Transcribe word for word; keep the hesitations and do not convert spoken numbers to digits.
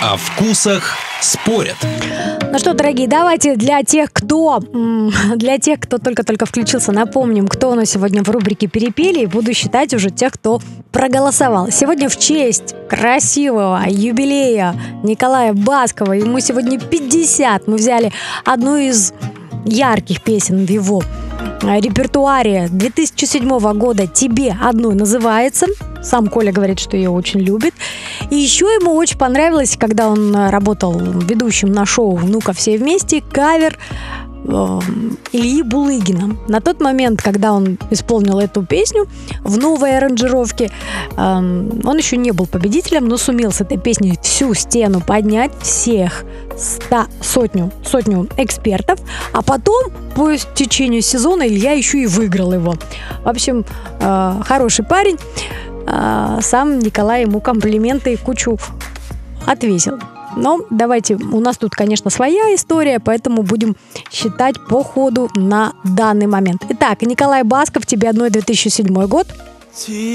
О вкусах спорят. Ну что, дорогие, давайте для тех, кто для тех, кто только-только включился, напомним, кто у нас сегодня в рубрике «Перепели», и буду считать уже тех, кто проголосовал. Сегодня в честь красивого юбилея Николая Баскова, ему сегодня пятьдесят, мы взяли одну из ярких песен в его репертуаре две тысячи седьмого года «Тебе одной» называется. Сам Коля говорит, что ее очень любит. И еще ему очень понравилось, когда он работал ведущим на шоу «Ну-ка, все вместе», кавер э, Ильи Булыгина. На тот момент, когда он исполнил эту песню в новой аранжировке, э, он еще не был победителем, но сумел с этой песней всю стену поднять, всех ста, сотню, сотню экспертов, а потом по течению сезона Илья еще и выиграл его. В общем, э, хороший парень. Э, сам Николай ему комплименты и кучу отвесил. Но давайте, у нас тут, конечно, своя история, поэтому будем считать по ходу на данный момент. Итак, Николай Басков, «Тебе одной», две тысячи седьмой год.